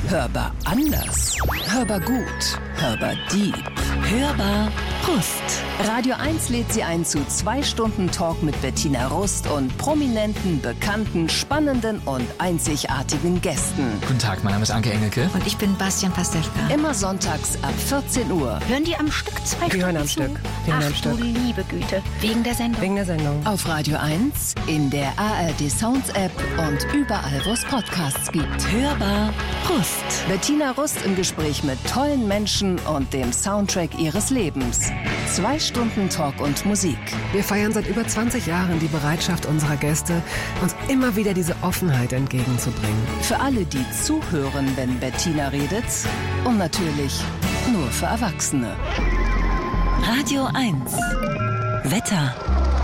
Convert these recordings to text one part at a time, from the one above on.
Hörbar anders. Hörbar gut. Hörbar deep. Hörbar Rust. Radio 1 lädt Sie ein zu 2 Stunden Talk mit Bettina Rust und prominenten, bekannten, spannenden und einzigartigen Gästen. Guten Tag, mein Name ist Anke Engelke. Und ich bin Bastian Pastewka. Immer sonntags ab 14 Uhr. Hören die am Stück 2 Stunden hören am zu? Stück. Die hören am Ach Stück. du liebe Güte. Wegen der Sendung. Wegen der Sendung. Auf Radio 1, in der ARD Sounds App und überall, wo es Podcasts gibt. Hörbar Rust. Bettina Rust im Gespräch mit tollen Menschen und dem Soundtrack ihres Lebens. 2 Stunden Talk und Musik. Wir feiern seit über 20 Jahren die Bereitschaft unserer Gäste, uns immer wieder diese Offenheit entgegenzubringen. Für alle, die zuhören, wenn Bettina redet. Und natürlich nur für Erwachsene. Radio 1. Wetter.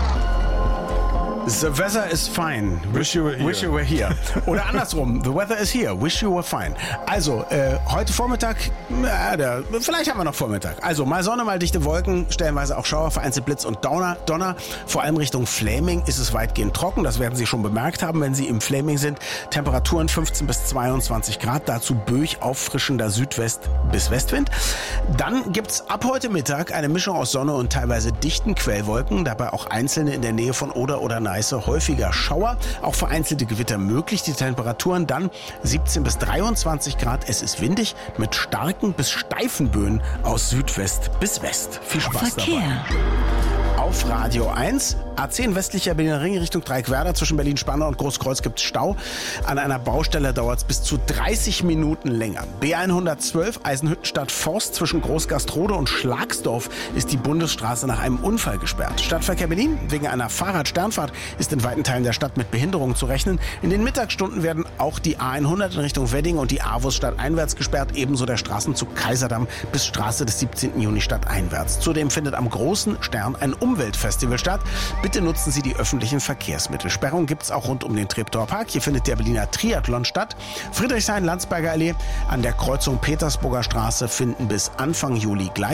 The weather is fine. Wish you were here. Oder andersrum. The weather is here. Wish you were fine. Also, heute Vormittag, vielleicht haben wir noch Vormittag. Also, mal Sonne, mal dichte Wolken, stellenweise auch Schauer, vereinzelt Blitz und Donner. Vor allem Richtung Fläming ist es weitgehend trocken. Das werden Sie schon bemerkt haben, wenn Sie im Fläming sind. Temperaturen 15 bis 22 Grad. Dazu böig auffrischender Südwest- bis Westwind. Dann gibt's ab heute Mittag eine Mischung aus Sonne und teilweise dichten Quellwolken. Dabei auch einzelne in der Nähe von Oder oder Neiße häufiger Schauer. Auch vereinzelte Gewitter möglich. Die Temperaturen dann 17 bis 23 Grad. Es ist windig mit starken bis steifen Böen aus Südwest bis West. Viel Spaß Verkehr. dabei. Auf Radio 1, A10 westlicher Berliner Ring Richtung Dreieckwerder. Zwischen Berlin-Spandau und Großkreuz gibt es Stau. An einer Baustelle dauert es bis zu 30 Minuten länger. B112 Eisenhüttenstadt-Forst zwischen Großgastrode und Schlagsdorf ist die Bundesstraße nach einem Unfall gesperrt. Stadtverkehr Berlin wegen einer Fahrradsternfahrt ist in weiten Teilen der Stadt mit Behinderungen zu rechnen. In den Mittagsstunden werden auch die A100 in Richtung Wedding und die AWUS stadteinwärts gesperrt. Ebenso der Straßenzug Kaiserdamm bis Straße des 17. Juni stadteinwärts. Zudem findet am Großen Stern ein Umweltfestival statt. Bitte nutzen Sie die öffentlichen Verkehrsmittel. Sperrung gibt es auch rund um den Treptower Park. Hier findet der Berliner Triathlon statt. Friedrichshain-Landsberger Allee an der Kreuzung Petersburger Straße finden bis Anfang Juli gleich